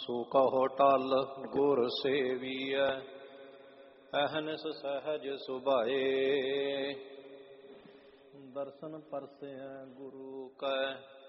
ਸੋ ਕਹੋ ਟਲ ਗੁਰ ਸੇਵੀਐ, ਅਹਨਿਸ ਸਹਿਜ ਸੁਭਾਏ। ਦਰਸ਼ਨ ਪਰਸੈ ਗੁਰੂ ਕੈ,